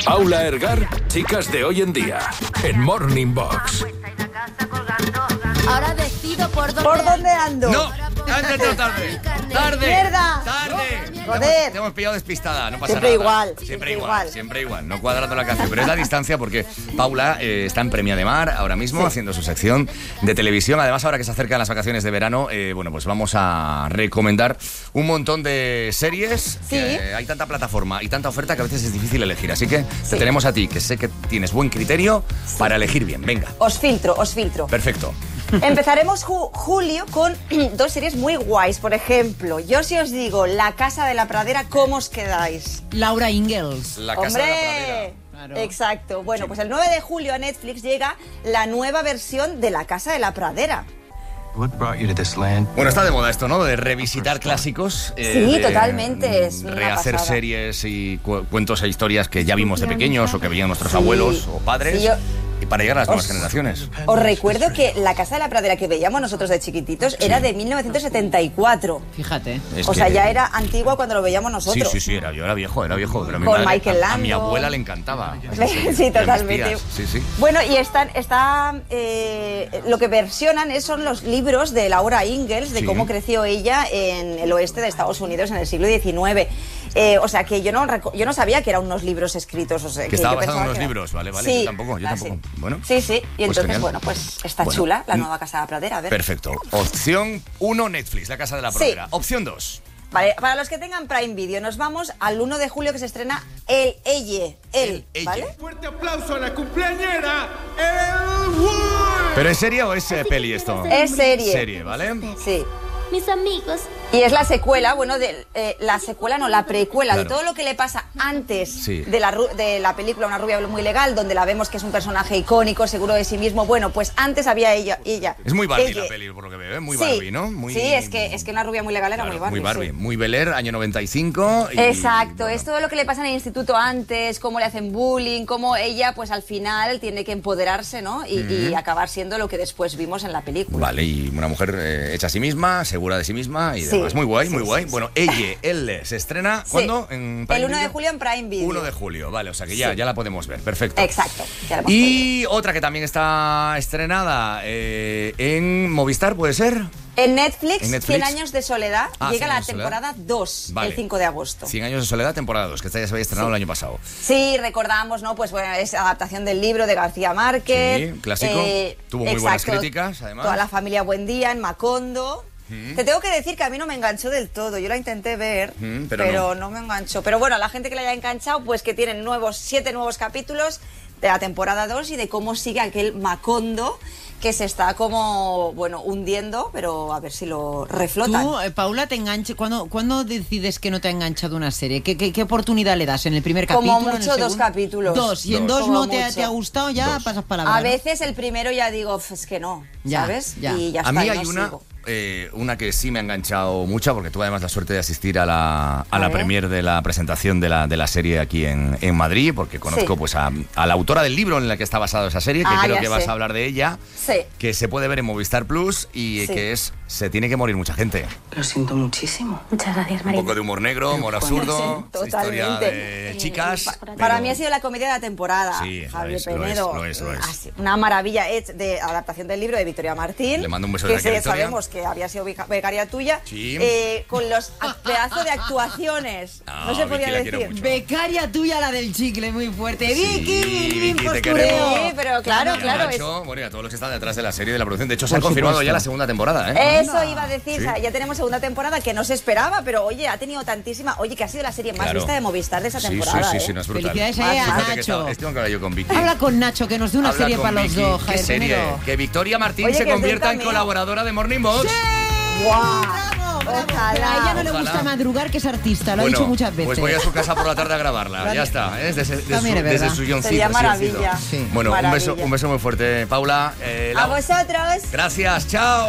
Paula Ergar, chicas de hoy en día, en Morning Box. Ahora decido por dónde ando. No, tarde. ¡Mierda! Joder. Te hemos pillado despistada, no pasa Siempre nada. igual. Siempre igual. No cuadrando la canción, pero es la distancia porque Paula está en Premia de Mar ahora mismo haciendo su sección de televisión. Además, ahora que se acercan las vacaciones de verano, bueno, pues vamos a recomendar un montón de series. Sí. Hay tanta plataforma y tanta oferta que a veces es difícil elegir. Así que te tenemos a ti, que sé que tienes buen criterio para elegir bien. Venga. Os filtro. Perfecto. Empezaremos julio con dos series muy guays. Por ejemplo, yo si os digo La Casa de la Pradera, ¿cómo os quedáis? Laura Ingalls. La Casa de la Pradera. Claro. Exacto. Bueno, pues el 9 de julio a Netflix llega la nueva versión de La Casa de la Pradera. Bueno, está de moda esto, ¿no? De revisitar clásicos. Sí, totalmente. Es una rehacer pasada. series y cuentos e historias que ya vimos de pequeños o que veían nuestros abuelos o padres. Sí, y para llegar a las nuevas generaciones. Os recuerdo que La Casa de la Pradera que veíamos nosotros de chiquititos era de 1974. Fíjate. Es O sea, que- ya era antigua cuando lo veíamos nosotros. Sí, yo era viejo. Pero a mi Con madre- Michael a mi Landon. abuela le encantaba. Sí, totalmente. Sí. Bueno, y lo que versionan son los libros de Laura Ingalls, de Sí. cómo creció ella en el oeste de Estados Unidos en el siglo XIX. O sea, que yo no sabía que eran unos libros escritos. O sea, Que estaba yo basado en pensaba unos que era- libros, vale. Sí, Yo tampoco. sí. Bueno. Sí. Y Pues entonces, genial. bueno, pues está Bueno, chula la nueva Casa de la Pradera. A ver. Perfecto. Opción 1, Netflix, La Casa de la Sí. Pradera. Opción 2. Vale, para los que tengan Prime Video, nos vamos al 1 de julio que se estrena El, ¿vale? Fuerte aplauso a la cumpleañera, ¿Pero es serie o es peli esto? Es serie. Serie, ¿vale? Sí. mis amigos. Y es la secuela, la precuela Claro. de todo lo que le pasa antes Sí. de la película Una rubia muy legal, donde la vemos que es un personaje icónico, seguro de sí mismo. Bueno, pues antes había ella. Es muy Barbie Ella. la peli, por lo que veo, ¿eh? Muy Sí. Barbie, ¿no? Sí, es que Una rubia muy legal era Claro, muy Barbie. Sí. Muy Bel Air, año 95. Y, Exacto, bueno, es todo lo que le pasa en el instituto antes, cómo le hacen bullying, cómo ella pues al final tiene que empoderarse, ¿no? Y acabar siendo lo que después vimos en la película. Vale, y una mujer hecha a sí misma, segura de sí misma y Sí. demás. Muy guay, Sí, muy sí, guay. sí. Bueno, él se estrena, Sí. ¿cuándo? ¿En Prime El 1 de Video? julio en Prime Video. 1 de julio, vale, o sea que ya la podemos ver, perfecto. Exacto. Ya la hemos Y otra que también está estrenada en Movistar, ¿puede ser? En Netflix, En Netflix. 100 años de soledad, Ah, llega 100 la años de soledad. temporada 2, Vale. el 5 de agosto. 100 años de soledad, temporada 2, que esta ya se había estrenado el año pasado. Sí, recordamos, ¿no? Pues bueno, es adaptación del libro de García Márquez. Sí, clásico. Tuvo muy buenas críticas, además. Toda la familia Buendía en Macondo. Te tengo que decir que a mí no me enganchó del todo. Yo la intenté ver, pero no me enganchó. Pero bueno, a la gente que la haya enganchado, pues que tienen 7 nuevos capítulos de la temporada 2 y de cómo sigue aquel Macondo que se está como, bueno, hundiendo, pero a ver si lo reflotan. Tú, Paula, te enganche. ¿Cuándo decides que no te ha enganchado una serie? ¿Qué oportunidad le das? ¿En el primer Como capítulo? en el mucho, 2 segundo? capítulos. 2. Y en Dos. 2 Como no te mucho. ha gustado, ya 2. pasas palabra. A veces el primero ya digo, es que no, Ya, ¿sabes? ya. Y ya A está, mí y hay no una, sigo. una que sí me ha enganchado mucho, porque tuve además la suerte de asistir a la ver. premier de la presentación de la serie aquí en Madrid, porque conozco Sí. pues a la autora del libro en el que está basada esa serie, que creo ya que vas sé. a hablar de ella, Sí. que se puede ver en Movistar Plus y Sí. que es Se tiene que morir mucha gente. Lo siento muchísimo. Muchas gracias, Un María. poco de humor negro, humor absurdo, Sí, historia totalmente. de chicas. Para pero- mí ha sido la comedia de la temporada. Sí, lo Javier es, lo es, Penedo. lo es. Una maravilla de adaptación del libro de Victoria Martín. Le mando un beso que desde aquí a Victoria. sabemos que había sido becaria tuya. Sí. Con los pedazos de actuaciones. No, No se podía Vicky la quiero decir. mucho. Becaria tuya, la del chicle, muy fuerte. Sí, Vicky, Vicky, te postureo. queremos. Sí, pero claro, Y a claro. Nacho, bueno, y a todos los que están detrás de la serie de la producción. De hecho, se ha Por confirmado supuesto. ya la segunda temporada, ¿eh? Eso iba a decir, Sí. o sea, ya tenemos segunda temporada que no se esperaba, pero oye, ha tenido tantísima, oye, que ha sido la serie más Claro. vista de Movistar de esa Sí, temporada. sí, no es brutal. Felicidades a Fíjate Nacho. que tengo que hablar yo con Vicky. Habla con Nacho, que nos dé una Habla serie con para los Vicky. dos, ¿Qué Javier serie? Penedo. Que Victoria Martín Oye, se que es convierta en del cameo. colaboradora de Morning Box. ¡Guau! Pero a ella no le Ojalá. gusta madrugar, que es artista, lo ha Bueno, dicho muchas veces. Pues voy a su casa por la tarde a grabarla. Ya está, ¿eh? También es Desde verdad. su silloncito. Sería silloncito. maravilla. Sí. Bueno, Maravilla. un beso muy fuerte, Paula. A vosotros. Gracias, chao.